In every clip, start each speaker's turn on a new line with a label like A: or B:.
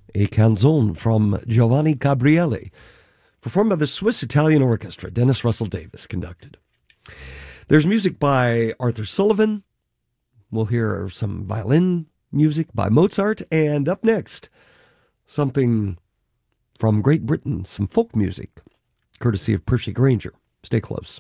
A: a canzone from Giovanni Gabrieli, performed by the Swiss-Italian Orchestra. Dennis Russell Davis conducted. There's music by Arthur Sullivan. We'll hear some violin music by Mozart. And up next, something from Great Britain, some folk music, courtesy of Percy Granger. Stay close.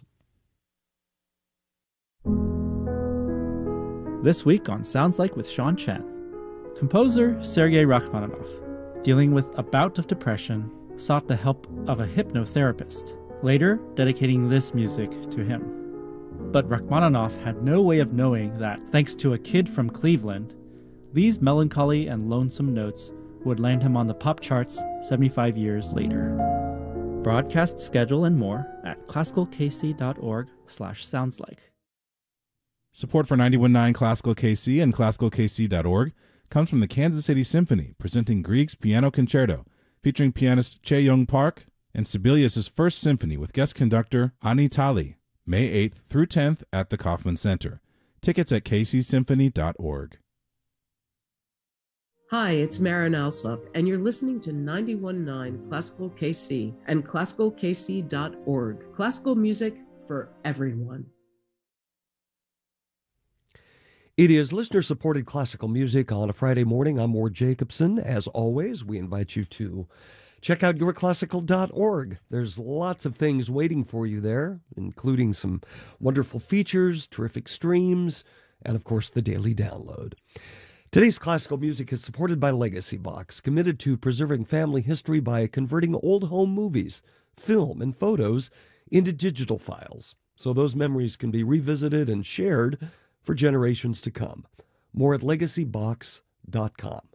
B: This week on Sounds Like with Sean Chen, composer Sergei Rachmaninoff, dealing with a bout of depression, sought the help of a hypnotherapist, later dedicating this music to him. But Rachmaninoff had no way of knowing that, thanks to a kid from Cleveland, these melancholy and lonesome notes would land him on the pop charts 75 years later. Broadcast schedule and more at classicalkc.org/soundslike.
C: Support for 91.9 Classical KC and classicalkc.org comes from the Kansas City Symphony, presenting Grieg's Piano Concerto, featuring pianist Chae Young Park, and Sibelius' First Symphony with guest conductor Ani Tali, May 8th through 10th at the Kaufman Center. Tickets at kcsymphony.org.
D: Hi, it's Maren Alsop, and you're listening to 91.9 Classical KC and classicalkc.org. Classical music for everyone.
A: It is listener-supported classical music on a Friday morning. I'm Ward Jacobson. As always, we invite you to check out yourclassical.org. There's lots of things waiting for you there, including some wonderful features, terrific streams, and, of course, the daily download. Today's classical music is supported by Legacy Box, committed to preserving family history by converting old home movies, film, and photos into digital files, so those memories can be revisited and shared for generations to come. More at legacybox.com.